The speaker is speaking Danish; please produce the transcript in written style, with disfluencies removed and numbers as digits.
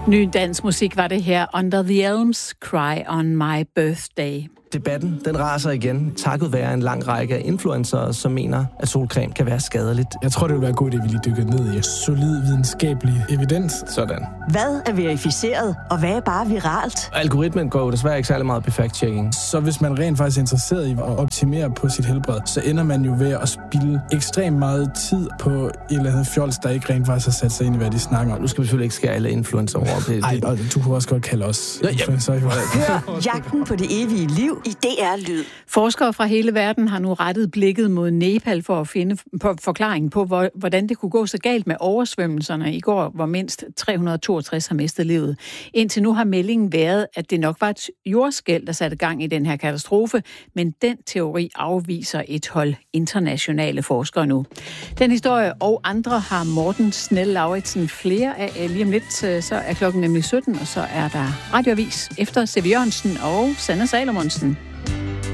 Ny dansk musik var det her. Under the Elms, Cry on My Birthday. Debatten, den raser igen, takket være en lang række af influencere, som mener, at solcreme kan være skadeligt. Jeg tror, det vil være god idé, at vi lige dykker ned i solid videnskabelig evidens. Sådan. Hvad er verificeret, og hvad er bare viralt? Algoritmen går jo desværre ikke særlig meget på fact-checking. Så hvis man rent faktisk er interesseret i at optimere på sit helbred, så ender man jo ved at spilde ekstremt meget tid på et eller andet fjols, der ikke rent faktisk har sat sig ind i, hvad de snakker om. Nu skal vi selvfølgelig ikke skære alle influencer over. Nej, og du kunne også godt kalde os influencer. Hør Jagten på det evige liv i DR Lyd. Forskere fra hele verden har nu rettet blikket mod Nepal for at finde forklaringen på, hvordan det kunne gå så galt med oversvømmelserne i går, hvor mindst 362 har mistet livet. Indtil nu har meldingen været, at det nok var et jordskælv, der satte gang i den her katastrofe, men den teori afviser et hold internationale forskere nu. Den historie og andre har Morten Snell-Lauritsen flere af lige om lidt. Så er klokken nemlig 17, og så er der radioavis efter C.V. Jørgensen og Sanne Salomonsen.